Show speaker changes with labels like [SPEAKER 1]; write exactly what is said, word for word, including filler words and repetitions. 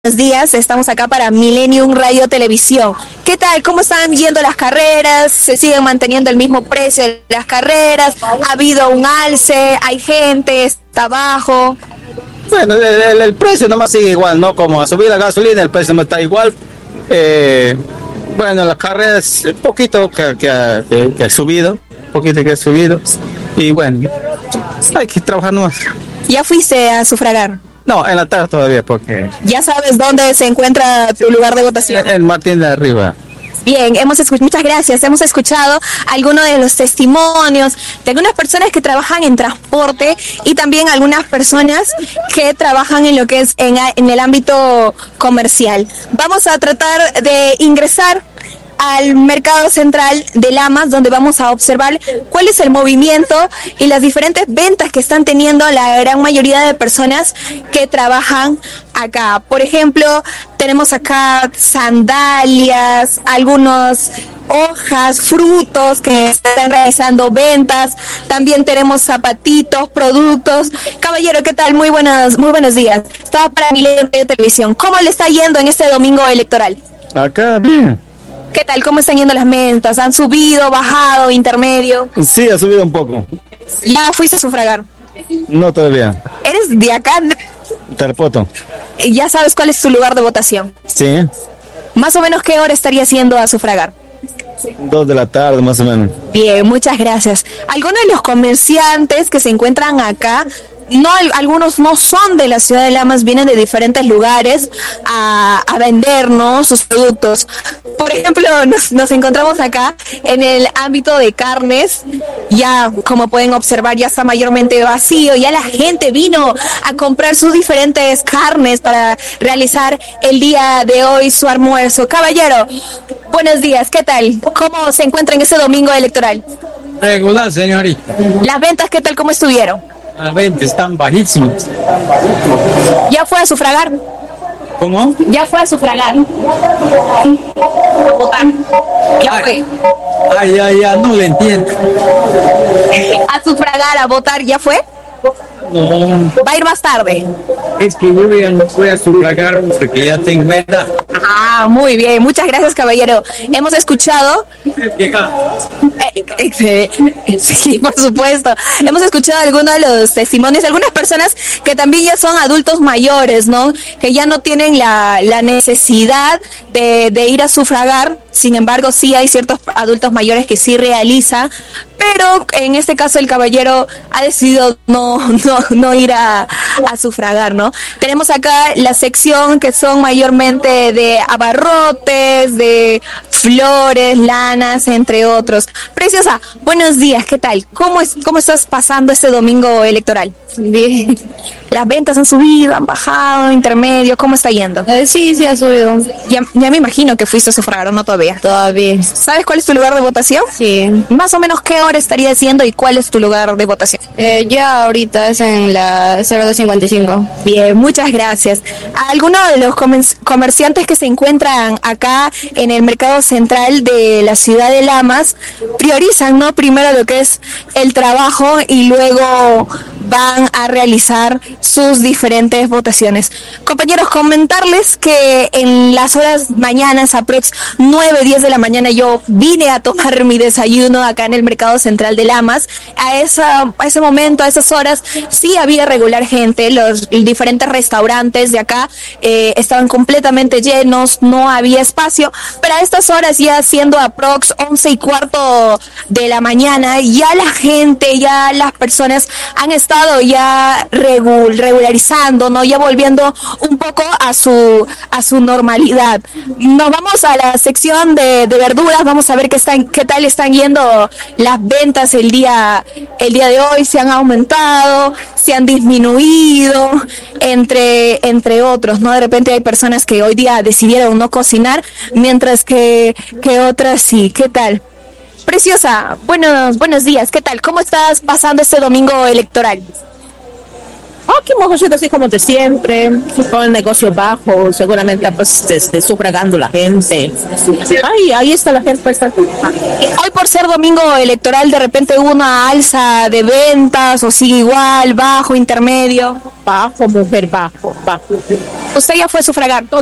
[SPEAKER 1] Buenos días, estamos acá para Millennium Radio Televisión. ¿Qué tal? ¿Cómo están yendo las carreras? ¿Se siguen manteniendo el mismo precio de las carreras? ¿Ha habido un alce? ¿Hay gente? ¿Está bajo?
[SPEAKER 2] Bueno, el, el, el precio nomás sigue igual, ¿no? Como a subir la gasolina, el precio no está igual. Eh, bueno, las carreras, un poquito que, que, que, que ha subido, un poquito que ha subido. Y bueno, hay que trabajar más.
[SPEAKER 1] ¿Ya fuiste a sufragar?
[SPEAKER 2] No, en la tarde todavía, porque...
[SPEAKER 1] ¿Ya sabes dónde se encuentra tu lugar de votación?
[SPEAKER 2] En Martín de Arriba.
[SPEAKER 1] Bien, hemos escuchado, muchas gracias. Hemos escuchado algunos de los testimonios de algunas personas que trabajan en transporte y también algunas personas que trabajan en lo que es en, en el ámbito comercial. Vamos a tratar de ingresar al mercado central de Lamas, donde vamos a observar cuál es el movimiento y las diferentes ventas que están teniendo la gran mayoría de personas que trabajan acá. Por ejemplo, tenemos acá sandalias, algunas hojas, frutos que están realizando ventas. También tenemos zapatitos, productos. Caballero, ¿qué tal? Muy buenos, muy buenos días. Estaba para Millennium Radio Televisión. ¿Cómo le está yendo en este domingo electoral?
[SPEAKER 2] Acá, bien.
[SPEAKER 1] ¿Qué tal? ¿Cómo están yendo las ventas? ¿Han subido, bajado, intermedio?
[SPEAKER 2] Sí, ha subido un poco.
[SPEAKER 1] ¿Ya fuiste a sufragar?
[SPEAKER 2] No todavía.
[SPEAKER 1] ¿Eres de acá?
[SPEAKER 2] Terpoto.
[SPEAKER 1] ¿Ya sabes cuál es tu lugar de votación?
[SPEAKER 2] Sí.
[SPEAKER 1] ¿Más o menos qué hora estarías yendo a sufragar?
[SPEAKER 2] Dos de la tarde, más o menos.
[SPEAKER 1] Bien, muchas gracias. Algunos de los comerciantes que se encuentran acá, no, algunos no son de la ciudad de Lamas, vienen de diferentes lugares a, a vendernos sus productos. Por ejemplo, nos, nos encontramos acá en el ámbito de carnes. Ya, como pueden observar, ya está mayormente vacío. Ya la gente vino a comprar sus diferentes carnes para realizar el día de hoy su almuerzo. Caballero, buenos días, ¿qué tal? ¿Cómo se encuentra en ese domingo electoral?
[SPEAKER 3] Regular, señorita.
[SPEAKER 1] ¿Las ventas qué tal? ¿Cómo estuvieron?
[SPEAKER 3] Las ventas están bajísimas.
[SPEAKER 1] ¿Ya fue a sufragar?
[SPEAKER 3] ¿Cómo?
[SPEAKER 1] ¿Ya fue a sufragar? A votar. ¿Ya fue?
[SPEAKER 3] Ay, ay, ay, no le entiendo.
[SPEAKER 1] ¿A sufragar, a votar, ya fue?
[SPEAKER 3] No,
[SPEAKER 1] ¿Va a ir más tarde?
[SPEAKER 3] es que yo ya no voy a sufragar porque ya tengo edad.
[SPEAKER 1] Ah, muy bien. Muchas gracias, caballero. Hemos escuchado... Eh, eh, eh, sí, por supuesto. Hemos escuchado algunos de los testimonios de algunas personas que también ya son adultos mayores, ¿no? Que ya no tienen la, la necesidad de, de ir a sufragar. Sin embargo, sí hay ciertos adultos mayores que sí realizan, pero en este caso el caballero ha decidido no, no, no ir a, a sufragar, ¿no? Tenemos acá la sección que son mayormente de abarrotes, de flores, lanas, entre otros. Preciosa, buenos días, ¿qué tal? ¿Cómo, es, cómo estás pasando este domingo electoral? Bien. ¿Las ventas han subido, han bajado, intermedio? ¿Cómo está yendo?
[SPEAKER 4] Eh, sí, sí ha subido.
[SPEAKER 1] Ya, ya me imagino que fuiste a sufragar, ¿o no todavía?
[SPEAKER 4] Todavía.
[SPEAKER 1] ¿Sabes cuál es tu lugar de votación?
[SPEAKER 4] Sí.
[SPEAKER 1] Más o menos qué hora estaría siendo y cuál es tu lugar de votación.
[SPEAKER 4] Eh, ya ahorita es en la cero dos cincuenta y cinco.
[SPEAKER 1] Bien, muchas gracias. Algunos de los comer comerciantes que se encuentran acá en el mercado central de la ciudad de Lamas priorizan, ¿no? Primero lo que es el trabajo y luego van a realizar sus diferentes votaciones. Compañeros, comentarles que en las horas mañanas, aprox nueve, diez de la mañana, yo vine a tomar mi desayuno acá en el mercado central de Lamas. A, esa, a ese momento, a esas horas, sí había regular gente. Los diferentes restaurantes de acá eh, estaban completamente llenos, no había espacio. Pero a estas horas, ya siendo aprox once y cuarto de la mañana, ya la gente, ya las personas han estado ya regul regularizando, ¿no? Ya volviendo un poco a su a su normalidad. Nos vamos a la sección de, de verduras, vamos a ver qué están, qué tal están yendo las ventas el día el día de hoy, si han aumentado, si han disminuido, entre entre otros, ¿no? De repente hay personas que hoy día decidieron no cocinar, mientras que que otras sí. ¿Qué tal? Preciosa, buenos, buenos días, ¿qué tal? ¿Cómo estás pasando este domingo electoral?
[SPEAKER 5] Aquí hemos sido así como de siempre, con el negocio bajo, seguramente pues este, sufragando la gente. Ay, ahí está la gente. Pues,
[SPEAKER 1] Hoy por ser domingo electoral, de repente hubo una alza de ventas o sigue igual, bajo, intermedio.
[SPEAKER 5] bajo, mujer, bajo, bajo.
[SPEAKER 1] Usted ya fue a sufragar.